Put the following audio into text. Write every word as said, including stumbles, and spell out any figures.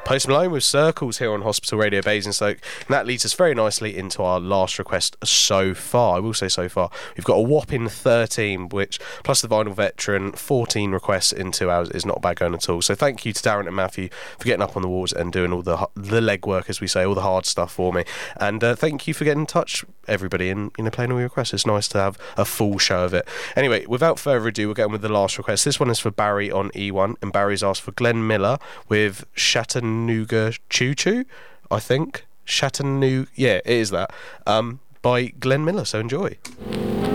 Post Malone with Circles here on Hospital Radio Basingstoke, and that leads us very nicely into our last request so far. I will say so far. We've got a whopping thirteen, which, plus the Vinyl Veteran, fourteen requests in two hours is not bad going at all. So thank you to Darren and Matthew for getting up on the walls and doing all the the legwork, as we say, all the hard stuff for me. And uh, thank you for getting in touch, everybody, and you know, playing all your requests. It's nice to have a full show of it. Anyway, without further ado, we're going with the last request. This one is for Barry on E one, and Barry's asked for Glenn Miller with Chattanooga Choo Choo, I think. Chattanooga, yeah, it is that. Um, by Glenn Miller, so enjoy.